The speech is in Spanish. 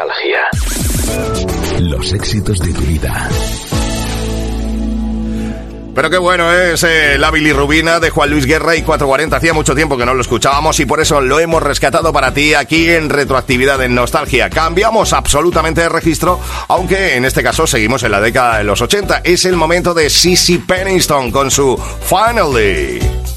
Nostalgia. Los éxitos de tu vida. Pero qué bueno es la bilirrubina de Juan Luis Guerra y 440. Hacía mucho tiempo que no lo escuchábamos y por eso lo hemos rescatado para ti aquí en Retroactividad en Nostalgia. Cambiamos absolutamente de registro, aunque en este caso seguimos en la década de los 80. Es el momento de Sissy Peniston con su Finally.